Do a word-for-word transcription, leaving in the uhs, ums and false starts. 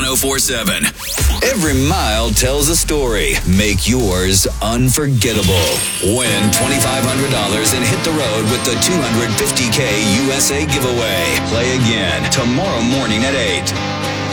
four seven. Every mile tells a story. Make yours unforgettable. Win twenty-five hundred dollars and hit the road with the two hundred fifty K U S A giveaway. Play again tomorrow morning at eight.